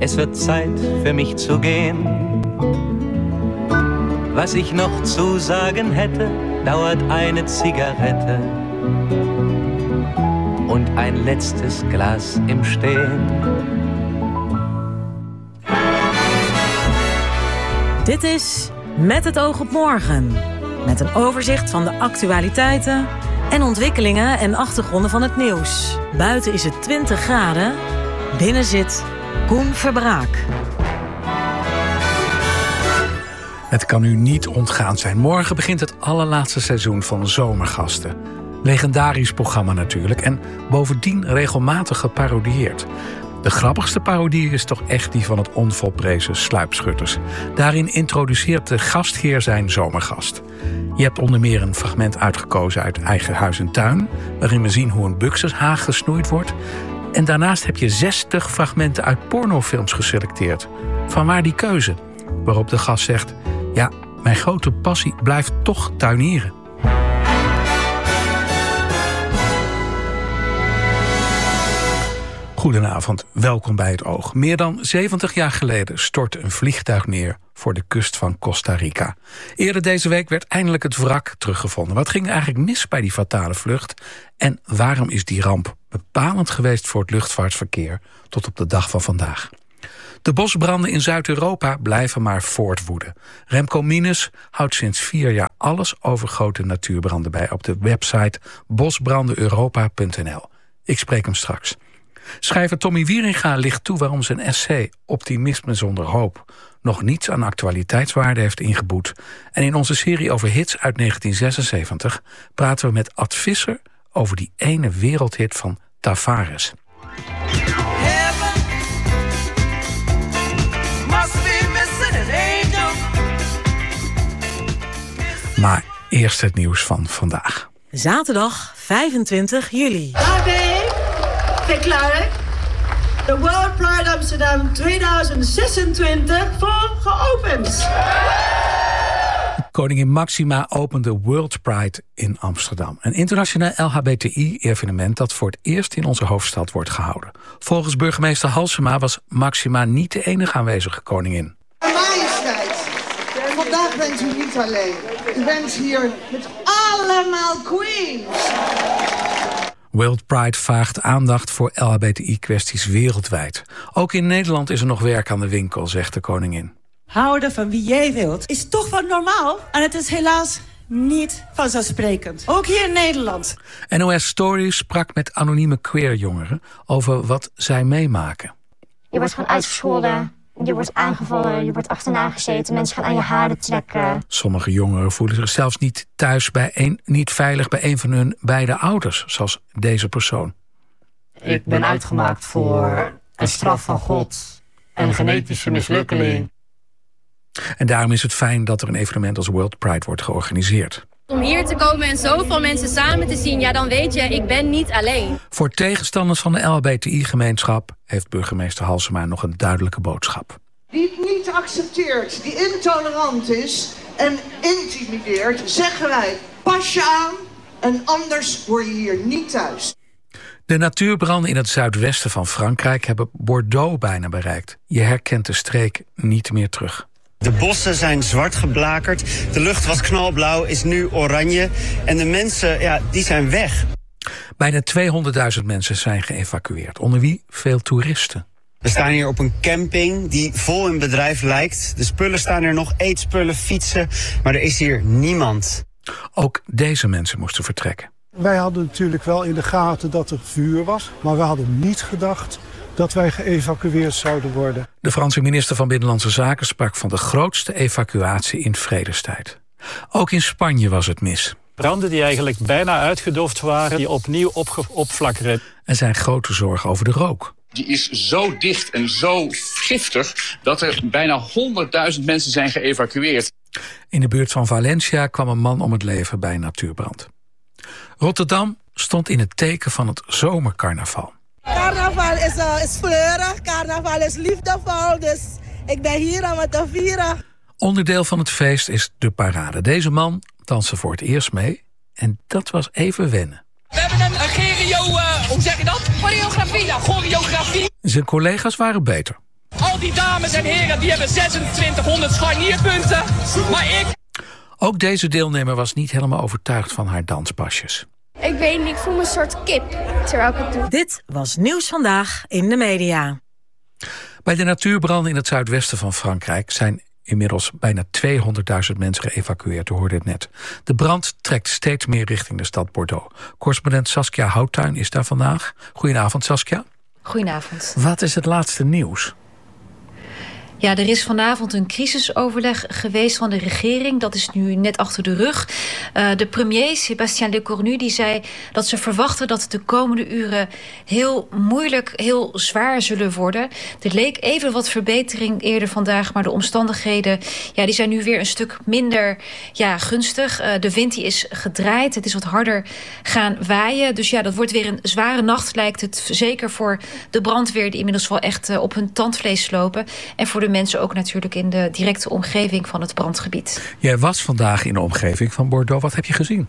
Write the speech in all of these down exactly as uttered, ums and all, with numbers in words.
Es wird Zeit für mich zu gehen. Was ich noch zu sagen hätte, dauert eine Zigarette und ein letztes Glas im Stehen. Dit is Met het oog op morgen. Met een overzicht van de actualiteiten en ontwikkelingen en achtergronden van het nieuws. Buiten is het twintig graden, binnen zit Koen Verbraak. Het kan u niet ontgaan zijn. Morgen begint het allerlaatste seizoen van Zomergasten. Legendarisch programma natuurlijk en bovendien regelmatig geparodieerd. De grappigste parodie is toch echt die van het onvolprezen Sluipschutters. Daarin introduceert de gastheer zijn zomergast. Je hebt onder meer een fragment uitgekozen uit Eigen Huis en Tuin, waarin we zien hoe een buxushaag gesnoeid wordt. En daarnaast heb je zestig fragmenten uit pornofilms geselecteerd. Vanwaar die keuze? Waarop de gast zegt: ja, mijn grote passie blijft toch tuinieren. Goedenavond, welkom bij Het Oog. Meer dan zeventig jaar geleden stortte een vliegtuig neer voor de kust van Costa Rica. Eerder deze week werd eindelijk het wrak teruggevonden. Wat ging er eigenlijk mis bij die fatale vlucht? En waarom is die ramp bepalend geweest voor het luchtvaartverkeer tot op de dag van vandaag? De bosbranden in Zuid-Europa blijven maar voortwoeden. Remco Minus houdt sinds vier jaar alles over grote natuurbranden bij op de website bosbranden europa punt n l. Ik spreek hem straks. Schrijver Tommy Wieringa licht toe waarom zijn essay Optimisme zonder hoop nog niets aan actualiteitswaarde heeft ingeboet. En in onze serie over hits uit negentien zesenzeventig praten we met Ad Visser over die ene wereldhit van Tavares. Maar eerst het nieuws van vandaag. Zaterdag vijfentwintig juli. Daarmee verklaar ik de World Pride Amsterdam tweeduizend zesentwintig voor geopend. Koningin Maxima opende World Pride in Amsterdam. Een internationaal L H B T I-evenement dat voor het eerst in onze hoofdstad wordt gehouden. Volgens burgemeester Halsema was Maxima niet de enige aanwezige koningin. Majesteit, vandaag bent u niet alleen. U bent hier met allemaal queens. World Pride vraagt aandacht voor L H B T I-kwesties wereldwijd. Ook in Nederland is er nog werk aan de winkel, zegt de koningin. Houden van wie jij wilt is toch wat normaal. En het is helaas niet vanzelfsprekend. Ook hier in Nederland. N O S Stories sprak met anonieme queerjongeren over wat zij meemaken. Je wordt gewoon uitgescholden. Je wordt aangevallen, je wordt achterna gezeten, mensen gaan aan je haren trekken. Sommige jongeren voelen zich zelfs niet thuis bij een, niet veilig bij een van hun beide ouders, zoals deze persoon. Ik ben uitgemaakt voor een straf van God, een genetische mislukkeling. En daarom is het fijn dat er een evenement als World Pride wordt georganiseerd. Om hier te komen en zoveel mensen samen te zien, ja, dan weet je, ik ben niet alleen. Voor tegenstanders van de L H B T I-gemeenschap heeft burgemeester Halsema nog een duidelijke boodschap. Die het niet accepteert, die intolerant is en intimideert, zeggen wij: pas je aan en anders hoor je hier niet thuis. De natuurbranden in het zuidwesten van Frankrijk hebben Bordeaux bijna bereikt. Je herkent de streek niet meer terug. De bossen zijn zwart geblakerd, de lucht was knalblauw, is nu oranje en de mensen, ja, die zijn weg. Bijna tweehonderdduizend mensen zijn geëvacueerd, onder wie veel toeristen. We staan hier op een camping die vol in bedrijf lijkt. De spullen staan er nog, eetspullen, fietsen, maar er is hier niemand. Ook deze mensen moesten vertrekken. Wij hadden natuurlijk wel in de gaten dat er vuur was, maar we hadden niet gedacht dat wij geëvacueerd zouden worden. De Franse minister van Binnenlandse Zaken sprak van de grootste evacuatie in vredestijd. Ook in Spanje was het mis. Branden die eigenlijk bijna uitgedoofd waren, die opnieuw opge- opflakkeren. Er zijn grote zorgen over de rook. Die is zo dicht en zo giftig dat er bijna honderdduizend mensen zijn geëvacueerd. In de buurt van Valencia kwam een man om het leven bij een natuurbrand. Rotterdam stond in het teken van het zomercarnaval. Carnaval is, uh, is fleurig, carnaval is liefdevol, dus ik ben hier om het te vieren. Onderdeel van het feest is de parade. Deze man danste voor het eerst mee en dat was even wennen. We hebben een, een gerio, uh, hoe zeg je dat? Choreografie, ja, choreografie. Zijn collega's waren beter. Al die dames en heren die hebben zesentwintighonderd scharnierpunten, maar ik... Ook deze deelnemer was niet helemaal overtuigd van haar danspasjes. Ik weet niet, ik voel me een soort kip terwijl ik het doe. Dit was Nieuws Vandaag in de media. Bij de natuurbranden in het zuidwesten van Frankrijk zijn inmiddels bijna tweehonderdduizend mensen geëvacueerd, u hoorde het net. De brand trekt steeds meer richting de stad Bordeaux. Correspondent Saskia Houttuin is daar vandaag. Goedenavond, Saskia. Goedenavond. Wat is het laatste nieuws? Ja, er is vanavond een crisisoverleg geweest van de regering. Dat is nu net achter de rug. Uh, de premier, Sébastien Lecornu, die zei dat ze verwachten dat het de komende uren heel moeilijk, heel zwaar zullen worden. Er leek even wat verbetering eerder vandaag, maar de omstandigheden, ja, die zijn nu weer een stuk minder, ja, gunstig. Uh, de wind die is gedraaid, het is wat harder gaan waaien. Dus ja, dat wordt weer een zware nacht, lijkt het. Zeker voor de brandweer, die inmiddels wel echt uh, op hun tandvlees lopen. En voor de mensen ook natuurlijk in de directe omgeving van het brandgebied. Jij was vandaag in de omgeving van Bordeaux. Wat heb je gezien?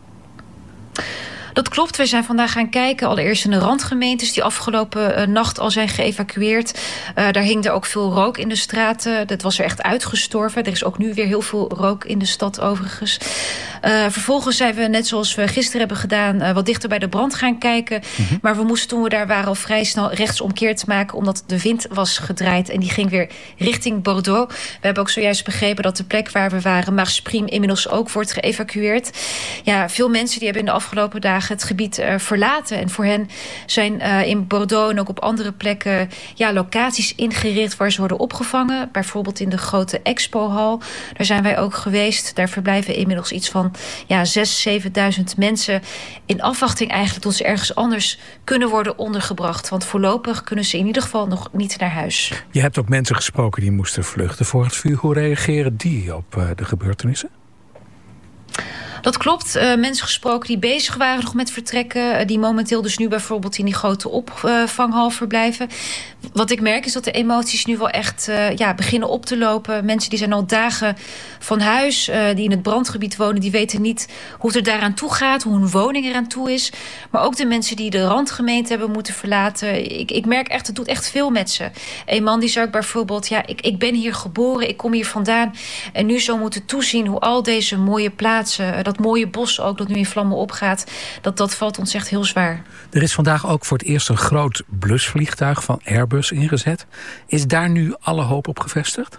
Dat klopt, we zijn vandaag gaan kijken. Allereerst in de randgemeentes die afgelopen uh, nacht al zijn geëvacueerd. Uh, daar hing er ook veel rook in de straten. Dat was er echt uitgestorven. Er is ook nu weer heel veel rook in de stad overigens. Uh, vervolgens zijn we, net zoals we gisteren hebben gedaan, uh, wat dichter bij de brand gaan kijken. Mm-hmm. Maar we moesten toen we daar waren al vrij snel rechtsomkeerd maken, omdat de wind was gedraaid en die ging weer richting Bordeaux. We hebben ook zojuist begrepen dat de plek waar we waren, Marspriem, inmiddels ook wordt geëvacueerd. Ja, veel mensen die hebben in de afgelopen dagen het gebied uh, verlaten. En voor hen zijn uh, in Bordeaux en ook op andere plekken ja, locaties ingericht waar ze worden opgevangen. Bijvoorbeeld in de grote expohal. Daar zijn wij ook geweest. Daar verblijven inmiddels iets van ja, zes, zevenduizend mensen in afwachting eigenlijk tot ze ergens anders kunnen worden ondergebracht. Want voorlopig kunnen ze in ieder geval nog niet naar huis. Je hebt ook mensen gesproken die moesten vluchten voor het vuur. Hoe reageren die op uh, de gebeurtenissen? Dat klopt. Uh, mensen gesproken die bezig waren nog met vertrekken. Uh, die momenteel dus nu bijvoorbeeld in die grote opvanghal verblijven. Wat ik merk is dat de emoties nu wel echt uh, ja, beginnen op te lopen. Mensen die zijn al dagen van huis. Uh, die in het brandgebied wonen. Die weten niet hoe het er daaraan toe gaat. Hoe hun woning eraan toe is. Maar ook de mensen die de randgemeente hebben moeten verlaten. Ik, ik merk echt, het doet echt veel met ze. Een man die zei ook bijvoorbeeld, ja, ik, ik ben hier geboren. Ik kom hier vandaan. En nu zo moeten toezien hoe al deze mooie plaatsen, uh, dat mooie bos ook, dat nu in vlammen opgaat, dat, dat valt ons echt heel zwaar. Er is vandaag ook voor het eerst een groot blusvliegtuig van Airbus ingezet. Is daar nu alle hoop op gevestigd?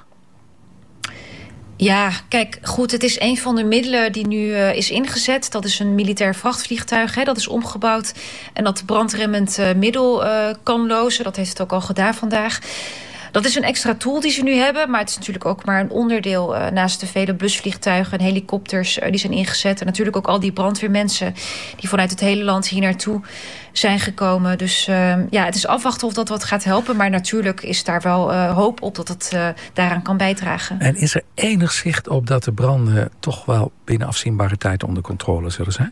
Ja, kijk, goed, het is een van de middelen die nu uh, is ingezet. Dat is een militair vrachtvliegtuig, hè, dat is omgebouwd en dat brandremmend uh, middel uh, kan lozen. Dat heeft het ook al gedaan vandaag. Dat is een extra tool die ze nu hebben, maar het is natuurlijk ook maar een onderdeel uh, naast de vele blusvliegtuigen en helikopters uh, die zijn ingezet. En natuurlijk ook al die brandweermensen die vanuit het hele land hier naartoe zijn gekomen. Dus uh, ja, het is afwachten of dat wat gaat helpen, maar natuurlijk is daar wel uh, hoop op dat het uh, daaraan kan bijdragen. En is er enig zicht op dat de branden toch wel binnen afzienbare tijd onder controle zullen zijn?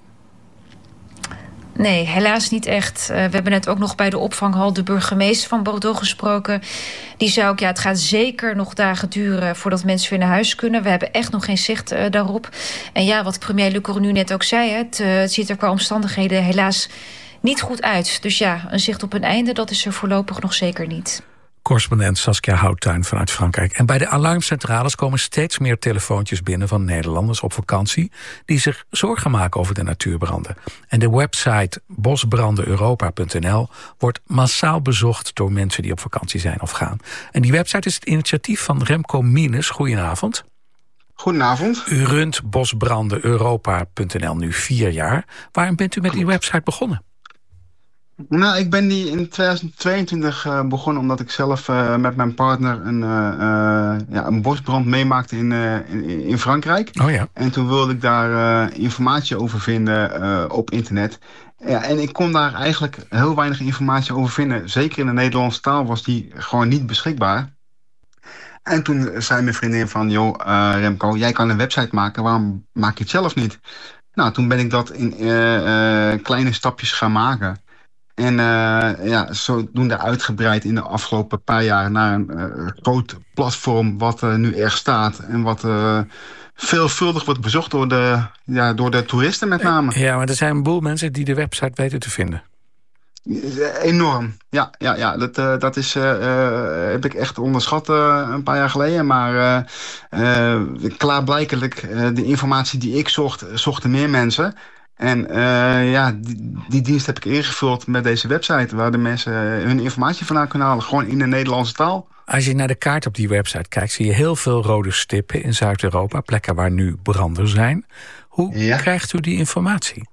Nee, helaas niet echt. Uh, we hebben net ook nog bij de opvanghal de burgemeester van Bordeaux gesproken. Die zei ook, ja, het gaat zeker nog dagen duren voordat mensen weer naar huis kunnen. We hebben echt nog geen zicht uh, daarop. En ja, wat premier Lecornu net ook zei, het, uh, het ziet er qua omstandigheden helaas niet goed uit. Dus ja, een zicht op een einde, dat is er voorlopig nog zeker niet. Correspondent Saskia Houttuin vanuit Frankrijk. En bij de alarmcentrales komen steeds meer telefoontjes binnen van Nederlanders op vakantie die zich zorgen maken over de natuurbranden. En de website bosbranden europa punt n l wordt massaal bezocht door mensen die op vakantie zijn of gaan. En die website is het initiatief van Remco Minus. Goedenavond. Goedenavond. U runt bosbranden europa punt n l nu vier jaar. Waarom bent u met die website begonnen? Nou, ik ben die in tweeduizend tweeëntwintig uh, begonnen omdat ik zelf uh, met mijn partner een, uh, uh, ja, een bosbrand meemaakte in, uh, in, in Frankrijk. Oh ja. En toen wilde ik daar uh, informatie over vinden uh, op internet. Ja, en ik kon daar eigenlijk heel weinig informatie over vinden. Zeker in de Nederlandse taal was die gewoon niet beschikbaar. En toen zei mijn vriendin van, joh uh, Remco, jij kan een website maken, waarom maak je het zelf niet? Nou, toen ben ik dat in uh, uh, kleine stapjes gaan maken. En uh, ja, zodoende uitgebreid in de afgelopen paar jaar naar een uh, groot platform wat uh, nu er staat. En wat uh, veelvuldig wordt bezocht door de, ja, door de toeristen met name. Ja, maar er zijn een boel mensen die de website weten te vinden. Enorm. Ja, ja, ja. Dat, uh, dat is, uh, uh, heb ik echt onderschat uh, een paar jaar geleden. Maar uh, uh, klaarblijkelijk, uh, de informatie die ik zocht, zochten meer mensen. En uh, ja, die, die dienst heb ik ingevuld met deze website, waar de mensen hun informatie vandaan kunnen halen. Gewoon in de Nederlandse taal. Als je naar de kaart op die website kijkt, zie je heel veel rode stippen in Zuid-Europa. Plekken waar nu branden zijn. Hoe ja. krijgt u die informatie?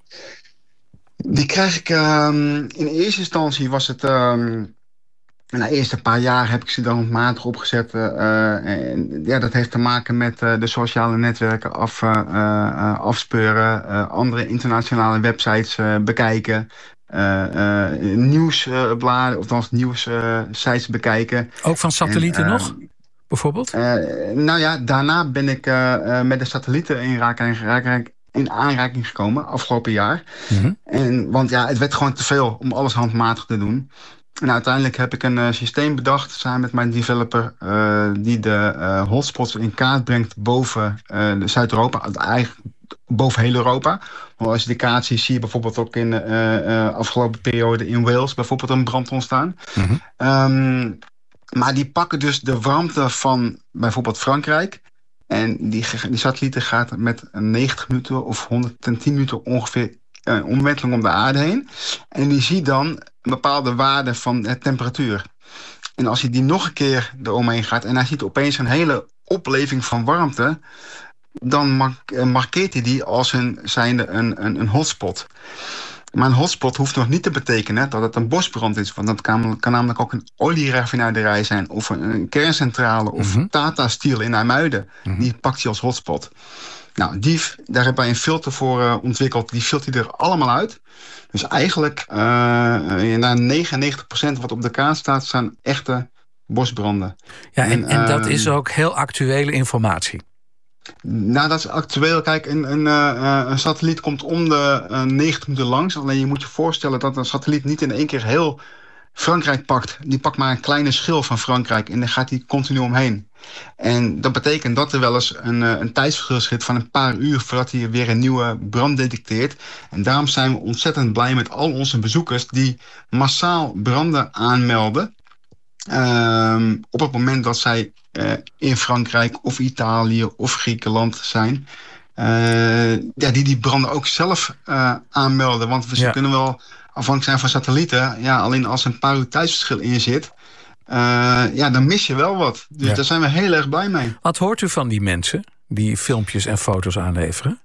Die krijg ik... Um, in eerste instantie was het... Um, na de eerste paar jaar heb ik ze dan matig opgezet. Uh, en ja, dat heeft te maken met uh, de sociale netwerken af, uh, uh, afspeuren. Uh, andere internationale websites uh, bekijken. Uh, uh, nieuwsbladen, of dan nieuwssites uh, bekijken. Ook van satellieten en, uh, nog, bijvoorbeeld? Uh, nou ja, daarna ben ik uh, uh, met de satellieten in raking, in aanraking gekomen, afgelopen jaar. Mm-hmm. En, want ja, het werd gewoon te veel om alles handmatig te doen. En uiteindelijk heb ik een uh, systeem bedacht, samen met mijn developer, uh, die de uh, hotspots in kaart brengt boven uh, Zuid-Europa, eigenlijk boven heel Europa. Want als je de kaart ziet, zie je bijvoorbeeld ook in de uh, uh, afgelopen periode in Wales bijvoorbeeld een brand ontstaan. Mm-hmm. Um, maar die pakken dus de warmte van bijvoorbeeld Frankrijk. En die, die satellieten gaat met negentig minuten of honderdtien minuten ongeveer een omwenteling om de aarde heen. En die ziet dan een bepaalde waarde van de temperatuur. En als je die nog een keer eromheen gaat en hij ziet opeens een hele opleving van warmte, dan markeert hij die als een, zijnde een, een, een hotspot. Maar een hotspot hoeft nog niet te betekenen dat het een bosbrand is. Want dat kan, kan namelijk ook een olieraffinaderij zijn, of een, een kerncentrale, of mm-hmm. Tata Steel in IJmuiden. Mm-hmm. Die pakt hij als hotspot. Nou, die, daar hebben wij een filter voor uh, ontwikkeld. Die filtert hij er allemaal uit. Dus eigenlijk, uh, na negenennegentig procent wat op de kaart staat, zijn echte bosbranden. Ja, en, en, en dat uh, is ook heel actuele informatie. Nou, dat is actueel. Kijk, een, een, uh, een satelliet komt om de uh, negentig minuten langs. Alleen je moet je voorstellen dat een satelliet niet in één keer heel Frankrijk pakt. Die pakt maar een kleine schil van Frankrijk en dan gaat hij continu omheen. En dat betekent dat er wel eens een, een tijdsverschil zit van een paar uur voordat hij weer een nieuwe brand detecteert. En daarom zijn we ontzettend blij met al onze bezoekers die massaal branden aanmelden. Um, op het moment dat zij uh, in Frankrijk of Italië of Griekenland zijn. Uh, ja, die die branden ook zelf uh, aanmelden. Want we ja. kunnen wel afhankelijk zijn van satellieten. Ja, alleen als er een paar uur tijdsverschil in zit, Uh, ja, dan mis je wel wat. Dus ja. daar zijn we heel erg blij mee. Wat hoort u van die mensen die filmpjes en foto's aanleveren?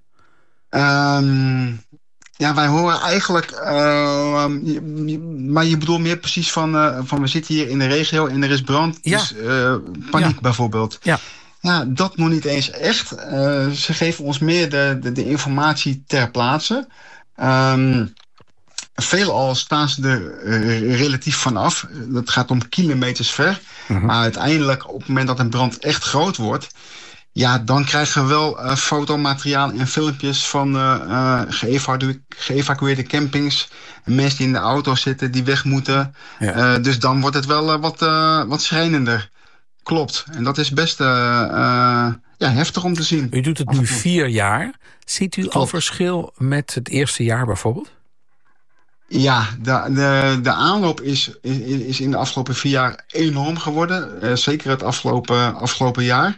Um, ja, wij horen eigenlijk... Uh, maar je bedoelt meer precies van, uh, van we zitten hier in de regio en er is brand. Ja. Dus uh, paniek ja. bijvoorbeeld. Ja. Ja, dat nog niet eens echt. Uh, ze geven ons meer de, de, de informatie ter plaatse. Um, Veelal staan ze er uh, relatief vanaf. Dat gaat om kilometers ver. Uh-huh. Maar uiteindelijk, op het moment dat een brand echt groot wordt, ja, dan krijgen we wel uh, fotomateriaal en filmpjes van uh, uh, geëvacu- geëvacueerde campings. Mensen die in de auto zitten, die weg moeten. Ja. Uh, dus dan wordt het wel uh, wat, uh, wat schrijnender. Klopt. En dat is best uh, uh, ja, heftig om te zien. U doet het nu vier jaar. Ziet u Klopt. al verschil met het eerste jaar bijvoorbeeld? Ja, de, de, de aanloop is, is, is in de afgelopen vier jaar enorm geworden. Uh, zeker het afgelopen, afgelopen jaar.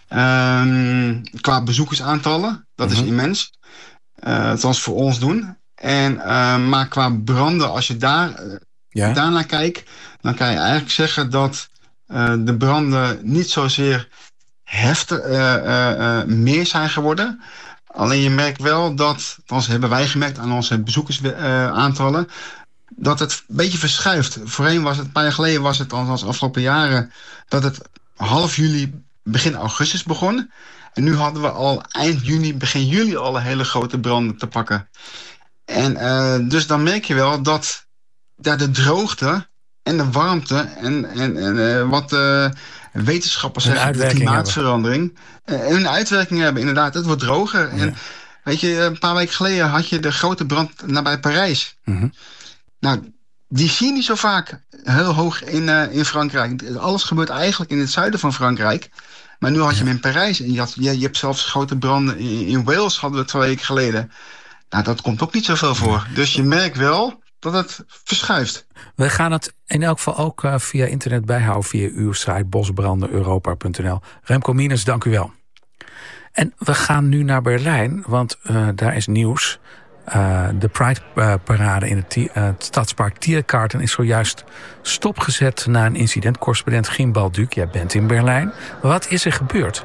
Um, qua bezoekersaantallen, dat mm-hmm. is immens. Uh, althans voor ons doen. En, uh, maar qua branden, als je daar, uh, ja? daarnaar kijkt, dan kan je eigenlijk zeggen dat uh, de branden niet zozeer heftig uh, uh, uh, meer zijn geworden. Alleen je merkt wel dat, althans hebben wij gemerkt aan onze bezoekersaantallen, uh, dat het een beetje verschuift. Voorheen was het, een paar jaar geleden was het, althans afgelopen jaren, dat het half juli, begin augustus begon. En nu hadden we al eind juni, begin juli al een hele grote branden te pakken. En uh, dus dan merk je wel dat ja, de droogte en de warmte en, en, en uh, wat uh, wetenschappers zeggen, de klimaatverandering, uh, een uitwerking hebben. Inderdaad, het wordt droger. Ja. En weet je, een paar weken geleden had je de grote brand nabij Parijs. Mm-hmm. Nou, die zie je niet zo vaak heel hoog in, uh, in Frankrijk. Alles gebeurt eigenlijk in het zuiden van Frankrijk. Maar nu had je ja. hem in Parijs. En je, had, je, je hebt zelfs grote branden in, in Wales, hadden we twee weken geleden. Nou, dat komt ook niet zoveel voor. Dus je merkt wel dat het verschuift. We gaan het in elk geval ook uh, via internet bijhouden... via uw site bosbranden europa punt n l. Remco Mienens, dank u wel. En we gaan nu naar Berlijn, want uh, daar is nieuws. Uh, de Pride-parade in het, uh, het stadspark Tiergarten is zojuist stopgezet na een incident. Correspondent Gien Balduc, jij bent in Berlijn. Wat is er gebeurd?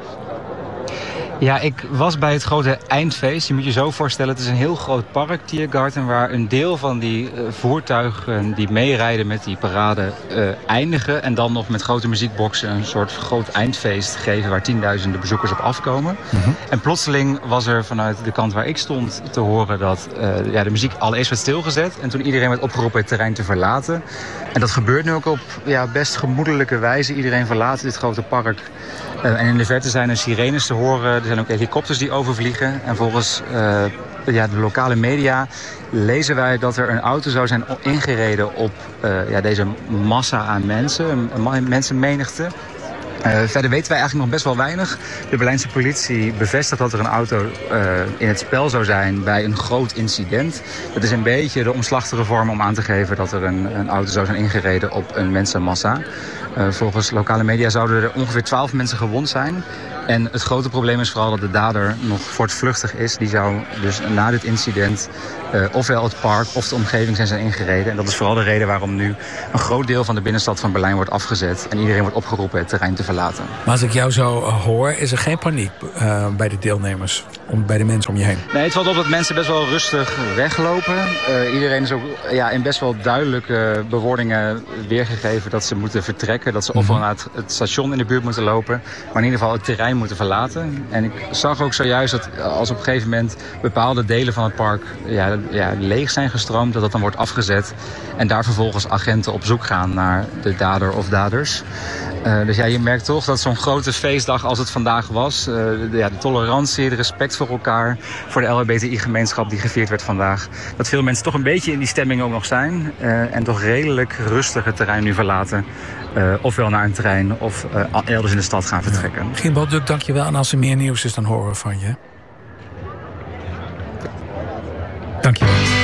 Ja, ik was bij het grote eindfeest. Je moet je zo voorstellen, het is een heel groot park, Tiergarten... waar een deel van die uh, voertuigen die meerijden met die parade uh, eindigen... en dan nog met grote muziekboxen een soort groot eindfeest geven... waar tienduizenden bezoekers op afkomen. Mm-hmm. En plotseling was er vanuit de kant waar ik stond te horen... dat uh, ja, de muziek allereerst werd stilgezet... en toen iedereen werd opgeroepen het terrein te verlaten. En dat gebeurt nu ook op ja, best gemoedelijke wijze. Iedereen verlaat dit grote park... Uh, en in de verte zijn er sirenes te horen. Er zijn ook helikopters die overvliegen. En volgens uh, ja, de lokale media lezen wij dat er een auto zou zijn ingereden op uh, ja, deze massa aan mensen. Een, een mensenmenigte. Uh, verder weten wij eigenlijk nog best wel weinig. De Berlijnse politie bevestigt dat er een auto uh, in het spel zou zijn bij een groot incident. Dat is een beetje de omslachtige vorm om aan te geven dat er een, een auto zou zijn ingereden op een mensenmassa. Uh, volgens lokale media zouden er ongeveer twaalf mensen gewond zijn. En het grote probleem is vooral dat de dader nog voortvluchtig is. Die zou dus na dit incident uh, ofwel het park of de omgeving zijn zijn ingereden. En dat is vooral de reden waarom nu een groot deel van de binnenstad van Berlijn wordt afgezet. En iedereen wordt opgeroepen het terrein te verlaten. Maar als ik jou zo uh, hoor, is er geen paniek uh, bij de deelnemers, om, bij de mensen om je heen? Nee, het valt op dat mensen best wel rustig weglopen. Uh, iedereen is ook ja, in best wel duidelijke bewoordingen weergegeven dat ze moeten vertrekken. Dat ze mm-hmm. ofwel naar het, het station in de buurt moeten lopen, maar in ieder geval het terrein moeten verlaten. En ik zag ook zojuist dat als op een gegeven moment bepaalde delen van het park ja, ja, leeg zijn gestroomd, dat dat dan wordt afgezet en daar vervolgens agenten op zoek gaan naar de dader of daders. Uh, dus ja, je merkt toch dat zo'n grote feestdag als het vandaag was, uh, de, ja, de tolerantie, de respect voor elkaar, voor de L H B T I-gemeenschap die gevierd werd vandaag, dat veel mensen toch een beetje in die stemming ook nog zijn uh, en toch redelijk rustig het terrein nu verlaten. Uh, ofwel naar een trein of uh, elders in de stad gaan vertrekken. Ja. Gien Balduc, dank je wel. En als er meer nieuws is, dan horen we van je.